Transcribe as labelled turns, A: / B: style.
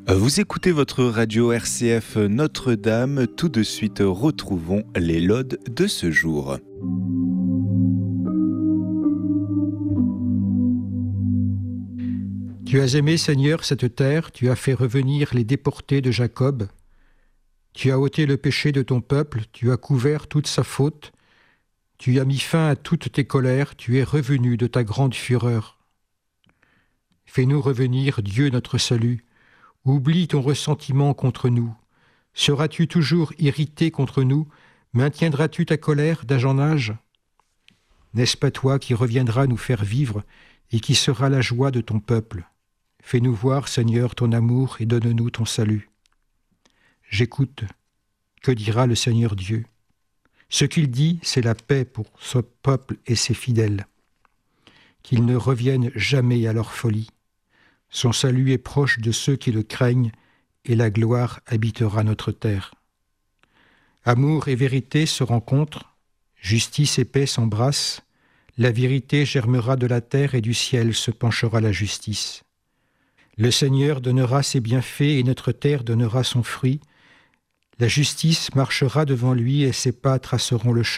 A: Vous écoutez votre radio RCF Notre-Dame. Tout de suite, retrouvons les laudes de ce jour.
B: Tu as aimé, Seigneur, cette terre, tu as fait revenir les déportés de Jacob. Tu as ôté le péché de ton peuple, tu as couvert toute sa faute. Tu as mis fin à toutes tes colères, tu es revenu de ta grande fureur. Fais-nous revenir, Dieu notre salut. Oublie ton ressentiment contre nous. Seras-tu toujours irrité contre nous? Maintiendras-tu ta colère d'âge en âge? N'est-ce pas toi qui reviendras nous faire vivre et qui sera la joie de ton peuple? Fais-nous voir, Seigneur, ton amour et donne-nous ton salut. J'écoute. Que dira le Seigneur Dieu? Ce qu'il dit, c'est la paix pour ce peuple et ses fidèles. Qu'ils ne reviennent jamais à leur folie. Son salut est proche de ceux qui le craignent, et la gloire habitera notre terre. Amour et vérité se rencontrent, justice et paix s'embrassent, la vérité germera de la terre et du ciel se penchera la justice. Le Seigneur donnera ses bienfaits et notre terre donnera son fruit. La justice marchera devant lui et ses pas traceront le chemin.